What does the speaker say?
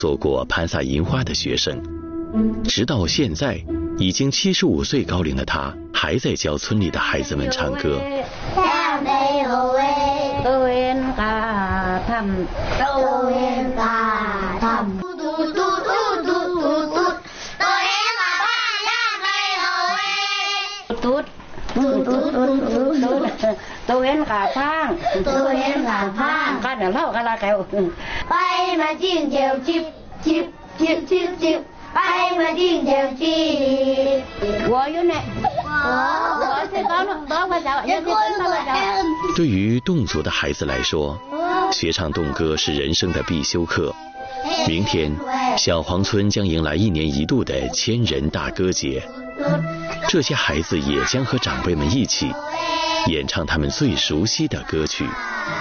做过潘萨银花的学生，直到现在已经75岁高龄的他，还在教村里的孩子们唱歌。对于侗族的孩子来说，学唱侗歌是人生的必修课。明天，小黄村将迎来1年1度的千人大歌节，这些孩子也将和长辈们一起演唱他们最熟悉的歌曲。